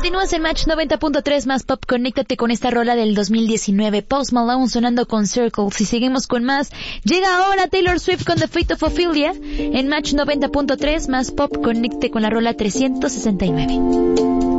Continúas en Match 90.3 más pop. Conéctate con esta rola del 2019. Post Malone sonando con Circles. Y seguimos con más. Llega ahora Taylor Swift con The Fate of Ophelia. En Match 90.3 más pop. Conéctate con la rola 369.